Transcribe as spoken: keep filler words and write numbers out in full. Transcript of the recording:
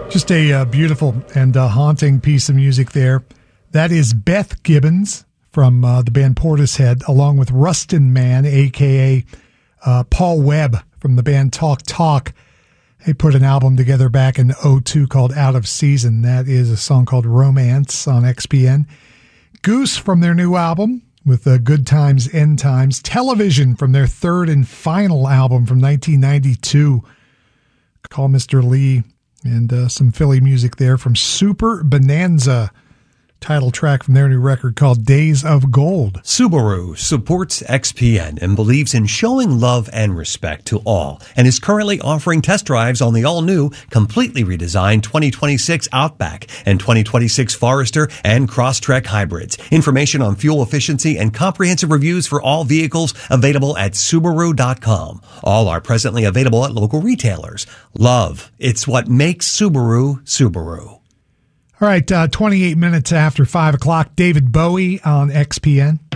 Just a uh, beautiful and uh, haunting piece of music there. That is Beth Gibbons from uh, the band Portishead, along with Rustin Man, a k a. Uh, Paul Webb from the band Talk Talk. They put an album together back in oh two called Out of Season. That is a song called Romance on X P N. Goose from their new album with uh, Good Times, End Times. Television from their third and final album from nineteen ninety-two. Call Mister Lee. And uh, some Philly music there from Super Bonanza. Title track from their new record called Days of Gold. Subaru supports X P N and believes in showing love and respect to all, and is currently offering test drives on the all-new, completely redesigned twenty twenty-six Outback and twenty twenty-six Forester and Crosstrek hybrids. Information on fuel efficiency and comprehensive reviews for all vehicles available at Subaru dot com. All are presently available at local retailers. Love, it's what makes Subaru, Subaru. All right, uh, twenty-eight minutes after five o'clock, David Bowie on X P N.